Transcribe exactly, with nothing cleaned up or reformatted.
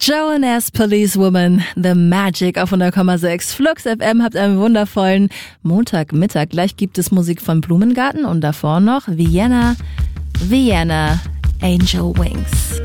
Joan as Policewoman, The Magic auf hundert Komma sechs. Flux F M, habt einen wundervollen Montagmittag. Gleich gibt es Musik von Blumengarten und davor noch Vienna, Vienna, Angel Wings.